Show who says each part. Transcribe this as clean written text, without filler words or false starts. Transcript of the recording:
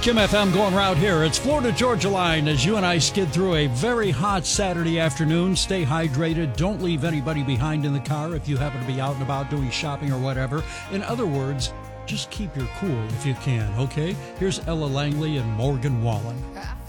Speaker 1: Kim FM going around here. It's Florida Georgia Line as you and I skid through a very hot Saturday afternoon. Stay hydrated. Don't leave anybody behind in the car if you happen to be out and about doing shopping or whatever. In other words, just keep your cool if you can, okay? Here's Ella Langley and Morgan Wallen.